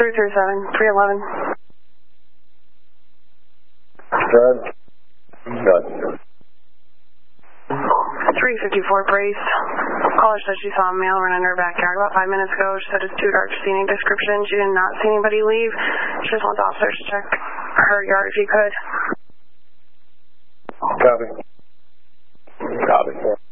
337, 311. Good. Good. 354 Brace. Caller said she saw a male run in her backyard about 5 minutes ago. She said it's too dark to see any description. She did not see anybody leave. She just wants officers to check her yard if you could. Copy. Copy.